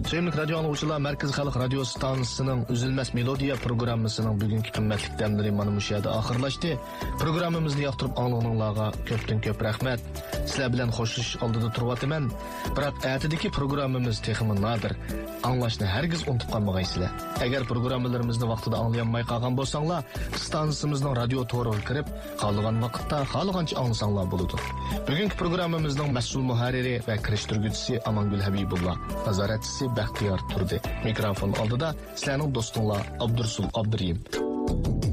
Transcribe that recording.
Sevimli radyo anlıqçılar, Merkez Xalq Radio Stansiyasının Üzülməz Melodiya programmasının bugünkü qimmatli dəmləri mana bu yerdə axırlaşdı. Programmamızı yaxtırıb anlığınızlarga köpdən-köp rəhmət. Sizlər bilan xoşluş aldıda turvatıman. Biroq ətidəki programmamız texmi nadir. Anlaşını hərgiz unutub qalmağaysızlar. Əgər proqramlarımızı vaxtida anlayanmay qalğan bolsanglar, stansiyamızın radio toruğa kirib, qalğan vaqtda, qalğanca anlasanglar boludu. Bugünkü proqramımızın məsul muharriri və kirişdirgüçüsü Amangül Habibullah, nazaratçısı Baxtiyar Turdi. Mikrofon aldıda sizlərning dostunlar Abdursul Abduriyim.